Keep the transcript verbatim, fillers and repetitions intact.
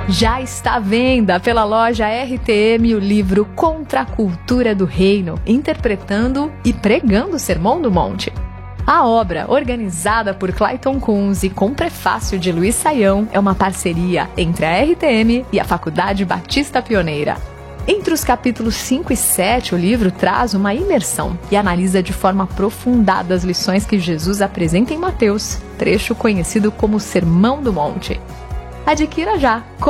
Já está à venda pela loja R T M o livro Contra a Cultura do Reino, interpretando e pregando o Sermão do Monte. A obra, organizada por Clayton Kunz e com prefácio de Luiz Saião, é uma parceria entre a R T M e a Faculdade Batista Pioneira. Entre os capítulos cinco e sete, o livro traz uma imersão e analisa de forma aprofundada as lições que Jesus apresenta em Mateus, trecho conhecido como Sermão do Monte. Adquira já!